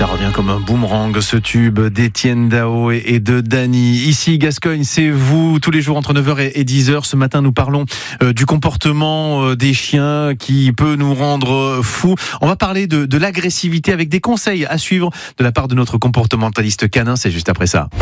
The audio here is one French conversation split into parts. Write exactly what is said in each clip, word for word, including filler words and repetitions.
Ça revient comme un boomerang, ce tube d'Étienne Dao et de Dany. Ici, Gascogne, c'est vous, tous les jours entre neuf heures et dix heures. Ce matin, nous parlons euh, du comportement euh, des chiens qui peut nous rendre fous. On va parler de, de l'agressivité avec des conseils à suivre de la part de notre comportementaliste canin. C'est juste après ça.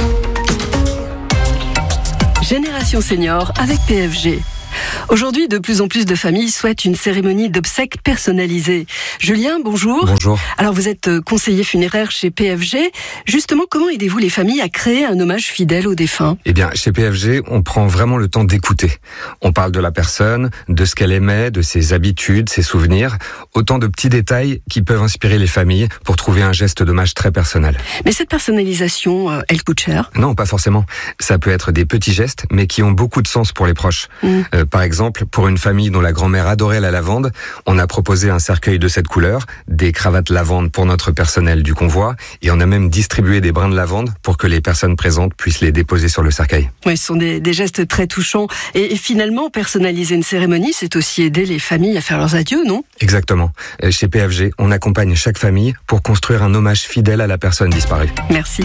Génération Senior avec P F G. Aujourd'hui, de plus en plus de familles souhaitent une cérémonie d'obsèques personnalisée. Julien, bonjour. Bonjour. Alors, vous êtes conseiller funéraire chez P F G. Justement, comment aidez-vous les familles à créer un hommage fidèle aux défunts ? Eh bien, chez P F G, on prend vraiment le temps d'écouter. On parle de la personne, de ce qu'elle aimait, de ses habitudes, ses souvenirs. Autant de petits détails qui peuvent inspirer les familles pour trouver un geste d'hommage très personnel. Mais cette personnalisation, euh, elle coûte cher ? Non, pas forcément. Ça peut être des petits gestes, mais qui ont beaucoup de sens pour les proches. Mmh. Euh, par exemple, pour une famille dont la grand-mère adorait la lavande, on a proposé un cercueil de cette couleur, des cravates lavande pour notre personnel du convoi, et on a même distribué des brins de lavande pour que les personnes présentes puissent les déposer sur le cercueil. Oui, ce sont des, des gestes très touchants. Et, et finalement, personnaliser une cérémonie, c'est aussi aider les familles à faire leurs adieux, non ? Exactement. Chez P F G, on accompagne chaque famille pour construire un hommage fidèle à la personne disparue. Merci.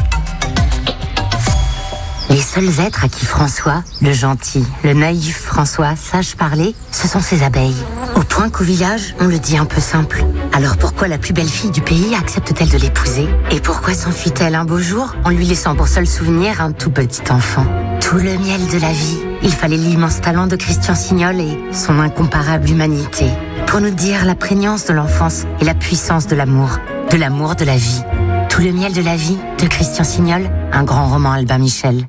Les seuls êtres à qui François, le gentil, le naïf François, sache parler, ce sont ses abeilles. Au point qu'au village, on le dit un peu simple. Alors pourquoi la plus belle fille du pays accepte-t-elle de l'épouser ? Et pourquoi s'enfuit-elle un beau jour en lui laissant pour seul souvenir un tout petit enfant ? Tout le miel de la vie, il fallait l'immense talent de Christian Signol et son incomparable humanité pour nous dire la prégnance de l'enfance et la puissance de l'amour, de l'amour de la vie. Tout le miel de la vie de Christian Signol, un grand roman Albin Michel.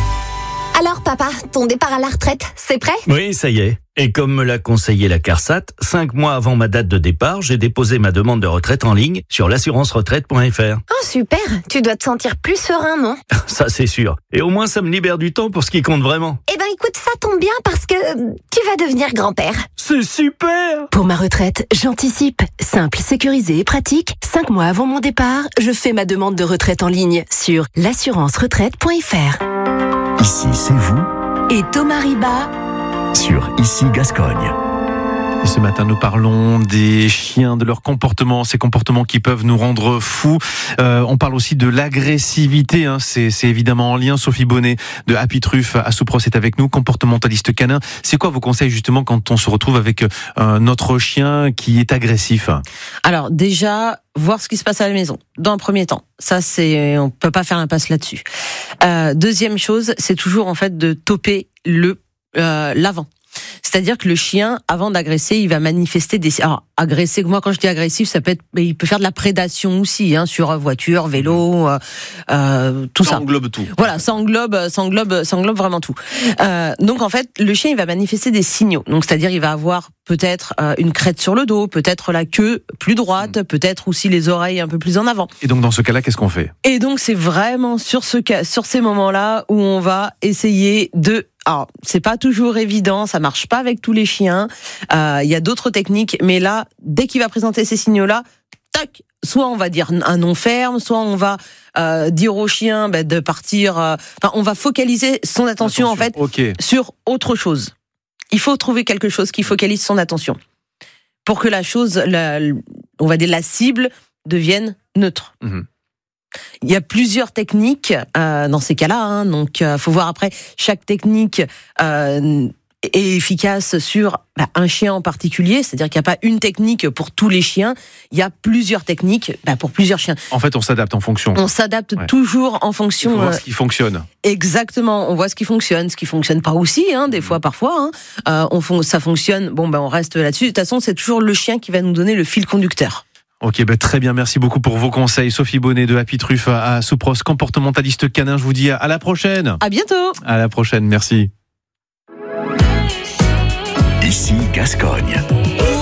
Alors papa, ton départ à la retraite, c'est prêt ? Oui, ça y est. Et comme me l'a conseillé la CARSAT, cinq mois avant ma date de départ, j'ai déposé ma demande de retraite en ligne sur l'assurance retraite point f r. Oh super, tu dois te sentir plus serein, non ? Ça c'est sûr. Et au moins ça me libère du temps pour ce qui compte vraiment. Eh ben écoute, ça tombe bien parce que tu vas devenir grand-père. C'est super ! Pour ma retraite, j'anticipe. Simple, sécurisé et pratique. Cinq mois avant mon départ, je fais ma demande de retraite en ligne sur l'assurance retraite point f r. Ici, c'est vous et Thomas Riba sur Ici Gascogne. Et ce matin, nous parlons des chiens, de leur comportement, ces comportements qui peuvent nous rendre fous. Euh, on parle aussi de l'agressivité, hein. c'est, c'est évidemment en lien. Sophie Bonnet de Happy Truff à Soupros est avec nous, comportementaliste canin. C'est quoi vos conseils justement quand on se retrouve avec euh, notre chien qui est agressif ? Alors déjà, voir ce qui se passe à la maison, dans un premier temps. Ça, c'est, on peut pas faire l'impasse là-dessus. Euh, deuxième chose, c'est toujours en fait de toper le euh, l'avant. C'est-à-dire que le chien, avant d'agresser, il va manifester des... Alors, agresser, moi quand je dis agressif, ça peut être... Il peut faire de la prédation aussi, hein, sur voiture, vélo, euh, euh, tout ça. Ça englobe tout. Voilà, ça englobe, ça englobe, ça englobe vraiment tout. Euh, donc en fait, le chien, il va manifester des signaux. Donc c'est-à-dire, il va avoir peut-être euh, une crête sur le dos, peut-être la queue plus droite, mmh. peut-être aussi les oreilles un peu plus en avant. Et donc dans ce cas-là, qu'est-ce qu'on fait ? Et donc c'est vraiment sur ce cas, sur ces moments-là où on va essayer de... Alors, c'est pas toujours évident, ça marche pas avec tous les chiens. Il euh, y a d'autres techniques, mais là, dès qu'il va présenter ces signaux-là, tac, soit on va dire un non ferme, soit on va euh, dire au chien bah, de partir. Euh, enfin, on va focaliser son attention, attention en fait okay. sur autre chose. Il faut trouver quelque chose qui focalise son attention pour que la chose, la, on va dire la cible, devienne neutre. Mmh. Il y a plusieurs techniques euh, dans ces cas-là, hein, donc euh, faut voir après chaque technique euh, est efficace sur bah, un chien en particulier, c'est-à-dire qu'il n'y a pas une technique pour tous les chiens, il y a plusieurs techniques bah, pour plusieurs chiens. En fait, on s'adapte en fonction. On s'adapte ouais. toujours en fonction. Il faut voir euh, ce qui fonctionne. Exactement, on voit ce qui fonctionne, ce qui fonctionne pas aussi, hein, des fois, parfois. Hein. Euh, on fon- ça fonctionne, bon ben on reste là-dessus. De toute façon, c'est toujours le chien qui va nous donner le fil conducteur. Ok, bah très bien, merci beaucoup pour vos conseils. Sophie Bonnet de Happy Truff à Soupros, comportementaliste canin. Je vous dis à la prochaine. À bientôt. À la prochaine, merci. Ici Gascogne.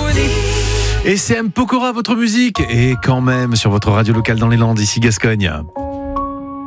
Et c'est M. Pokora, votre musique. Et quand même sur votre radio locale dans les Landes, ici Gascogne.